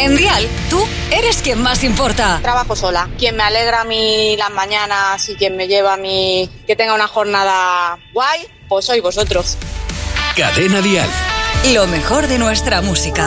En Dial, tú eres quien más importa. Trabajo sola. Quien me alegra a mí las mañanas y quien me lleva a mí que tenga una jornada guay, pues sois vosotros. Cadena Dial. Lo mejor de nuestra música.